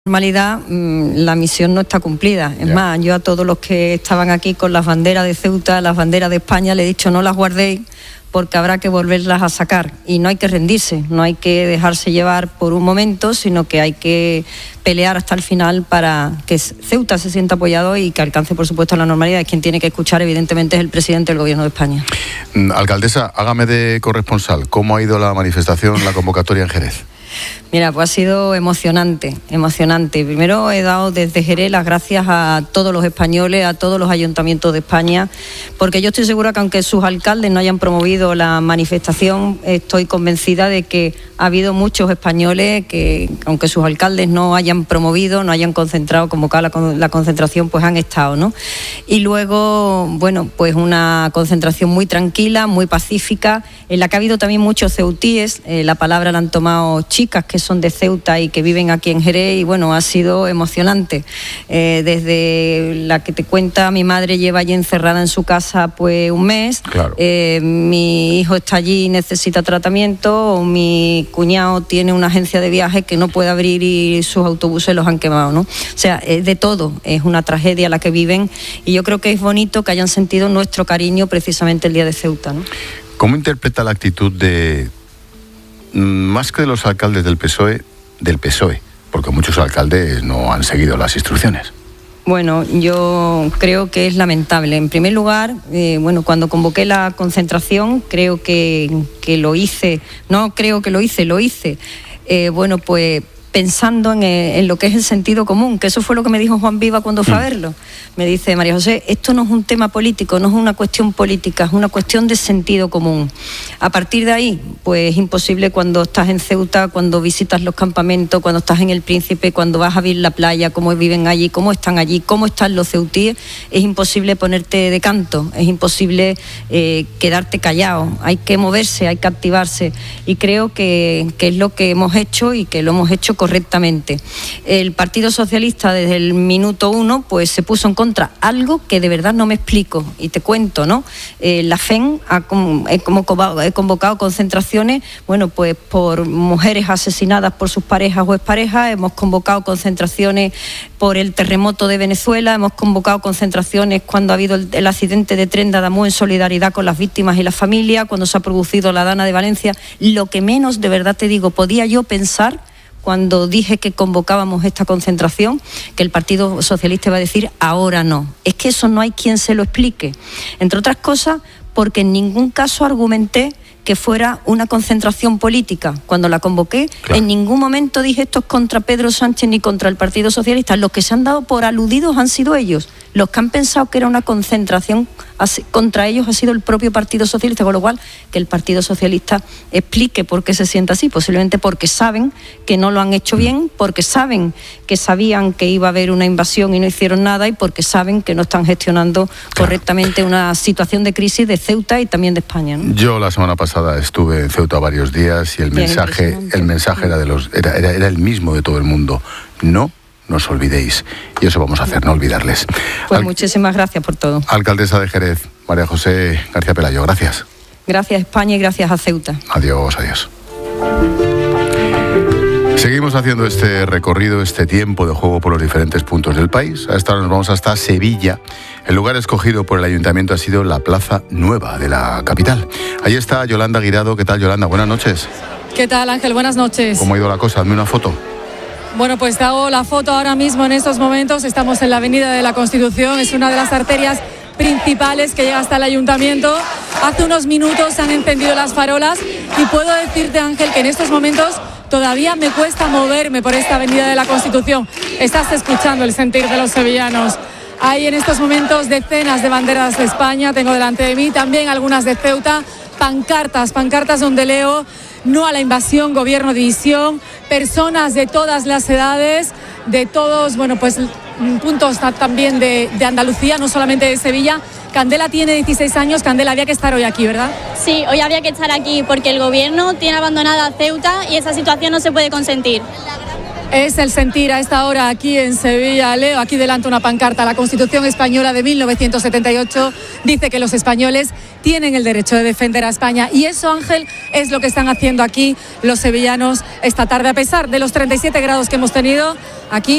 normalidad, la misión no está cumplida. Es más, yo a todos los que estaban aquí con las banderas de Ceuta, las banderas de España, le he dicho no las guardéis porque habrá que volverlas a sacar. Y no hay que rendirse, no hay que dejarse llevar por un momento, sino que hay que pelear hasta el final para que Ceuta se sienta apoyado y que alcance, por supuesto, la normalidad. Es quien tiene que escuchar, evidentemente, es el presidente del Gobierno de España. Alcaldesa, hágame de corresponsal. ¿Cómo ha ido la manifestación, la convocatoria en Jerez? Mira, pues ha sido emocionante. Primero he dado desde Jerez las gracias a todos los españoles, a todos los ayuntamientos de España, porque yo estoy segura que aunque sus alcaldes no hayan promovido la manifestación, estoy convencida de que ha habido muchos españoles que, aunque sus alcaldes no hayan promovido, no hayan convocado la concentración, pues han estado, ¿no? Y luego, bueno, pues una concentración muy tranquila, muy pacífica, en la que ha habido también muchos ceutíes. La palabra la han tomado chicas que son de Ceuta y que viven aquí en Jerez, y bueno, ha sido emocionante. Desde la que te cuenta, mi madre lleva allí encerrada en su casa pues un mes, claro. Mi hijo está allí y necesita tratamiento, mi cuñado tiene una agencia de viajes que no puede abrir y sus autobuses los han quemado, ¿no? O sea, es de todo, es una tragedia la que viven, y yo creo que es bonito que hayan sentido nuestro cariño precisamente el día de Ceuta, ¿no? ¿Cómo interpreta la actitud de, más que de los alcaldes del PSOE, porque muchos alcaldes no han seguido las instrucciones? Bueno, yo creo que es lamentable. En primer lugar, cuando convoqué la concentración, creo que lo hice. No creo que lo hice. Pues pensando en lo que es el sentido común, que eso fue lo que me dijo Juan Viva cuando fue a verlo. Me dice, María José, esto no es un tema político, no es una cuestión política, es una cuestión de sentido común. A partir de ahí, pues es imposible cuando estás en Ceuta, cuando visitas los campamentos, cuando estás en El Príncipe, cuando vas a ver la playa, cómo viven allí, cómo están los ceutíes, es imposible ponerte de canto, es imposible quedarte callado, hay que moverse, hay que activarse, y creo que es lo que hemos hecho y que lo hemos hecho correctamente. El Partido Socialista desde el minuto 1 pues se puso en contra, algo que de verdad no me explico, y te cuento, ¿no? La FEN he convocado concentraciones, pues por mujeres asesinadas por sus parejas o exparejas, hemos convocado concentraciones por el terremoto de Venezuela, hemos convocado concentraciones cuando ha habido el accidente de tren de Adamú en solidaridad con las víctimas y las familias, cuando se ha producido la Dana de Valencia. Lo que menos, de verdad te digo, podía yo pensar cuando dije que convocábamos esta concentración, que el Partido Socialista iba a decir ahora no. Es que eso no hay quien se lo explique. Entre otras cosas, porque en ningún caso argumenté que fuera una concentración política. Cuando la convoqué, claro, en ningún momento dije esto es contra Pedro Sánchez ni contra el Partido Socialista. Los que se han dado por aludidos han sido ellos. Los que han pensado que era una concentración contra ellos ha sido el propio Partido Socialista, con lo cual que el Partido Socialista explique por qué se siente así, posiblemente porque saben que no lo han hecho bien, porque saben que sabían que iba a haber una invasión y no hicieron nada, y porque saben que no están gestionando correctamente una situación de crisis de Ceuta y también de España, ¿no? Yo la semana pasada estuve en Ceuta varios días y el mensaje era el mismo de todo el mundo. No os olvidéis, y eso vamos a hacer, no olvidarles. Pues muchísimas gracias por todo. Alcaldesa de Jerez, María José García Pelayo, gracias. Gracias España y gracias a Ceuta. Adiós. Seguimos haciendo este recorrido, este tiempo de juego por los diferentes puntos del país. A esta hora nos vamos hasta Sevilla. El lugar escogido por el ayuntamiento ha sido la Plaza Nueva de la capital. Ahí está Yolanda Guirado. ¿Qué tal, Yolanda? Buenas noches. ¿Qué tal, Ángel? Buenas noches. ¿Cómo ha ido la cosa? Hazme una foto. Bueno, pues te hago la foto ahora mismo. En estos momentos estamos en la Avenida de la Constitución, es una de las arterias principales que llega hasta el ayuntamiento. Hace unos minutos se han encendido las farolas y puedo decirte, Ángel, que en estos momentos todavía me cuesta moverme por esta Avenida de la Constitución. Estás escuchando el sentir de los sevillanos. Hay en estos momentos decenas de banderas de España, tengo delante de mí, también algunas de Ceuta, pancartas donde leo no a la invasión, gobierno división, personas de todas las edades, de todos, puntos también de Andalucía, no solamente de Sevilla. Candela tiene 16 años. Candela, había que estar hoy aquí, ¿verdad? Sí, hoy había que estar aquí porque el gobierno tiene abandonada Ceuta y esa situación no se puede consentir. Es el sentir a esta hora aquí en Sevilla. Leo aquí delante una pancarta. La Constitución española de 1978 dice que los españoles tienen el derecho de defender a España. Y eso, Ángel, es lo que están haciendo aquí los sevillanos esta tarde. A pesar de los 37 grados que hemos tenido aquí